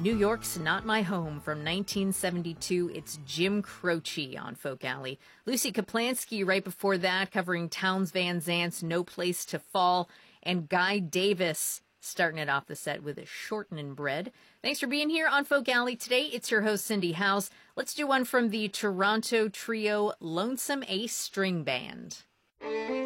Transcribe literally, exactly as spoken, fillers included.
New York's Not My Home from nineteen seventy-two. It's Jim Croce on Folk Alley. Lucy Kaplansky right before that, covering Townes Van Zant's No Place to Fall. And Guy Davis starting it off the set with a Shortening Bread. Thanks for being here on Folk Alley today. It's your host, Cindy House. Let's do one from the Toronto trio Lonesome Ace String Band.